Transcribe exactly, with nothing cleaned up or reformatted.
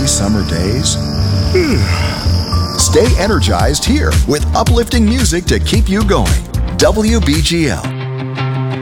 rainy summer days? Stay energized here with uplifting music to keep you going. W B G L